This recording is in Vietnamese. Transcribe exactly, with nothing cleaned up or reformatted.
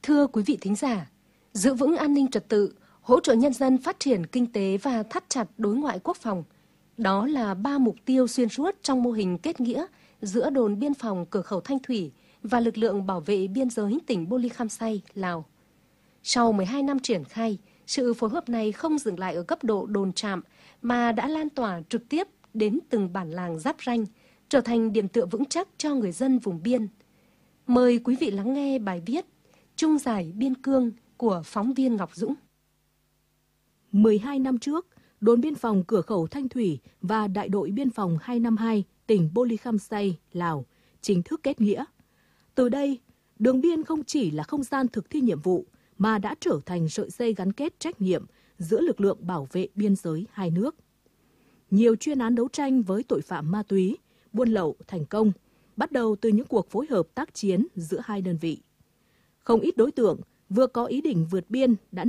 Thưa quý vị thính giả, giữ vững an ninh trật tự, hỗ trợ nhân dân phát triển kinh tế và thắt chặt đối ngoại quốc phòng. Đó là ba mục tiêu xuyên suốt trong mô hình kết nghĩa giữa đồn biên phòng cửa khẩu Thanh Thủy và lực lượng bảo vệ biên giới tỉnh Bô Ly Kham Say, Lào. Sau mười hai năm triển khai, sự phối hợp này không dừng lại ở cấp độ đồn trạm mà đã lan tỏa trực tiếp đến từng bản làng giáp ranh, trở thành điểm tựa vững chắc cho người dân vùng biên. Mời quý vị lắng nghe bài viết Trung giải biên cương của phóng viên Ngọc Dũng. mười hai năm trước, đồn biên phòng cửa khẩu Thanh Thủy và đại đội biên phòng hai năm hai tỉnh Bô Ly Kham Say, Lào chính thức kết nghĩa. Từ đây, đường biên không chỉ là không gian thực thi nhiệm vụ mà đã trở thành sợi dây gắn kết trách nhiệm giữa lực lượng bảo vệ biên giới hai nước. Nhiều chuyên án đấu tranh với tội phạm ma túy, buôn lậu thành công, bắt đầu từ những cuộc phối hợp tác chiến giữa hai đơn vị. Không ít đối tượng vừa có ý định vượt biên đã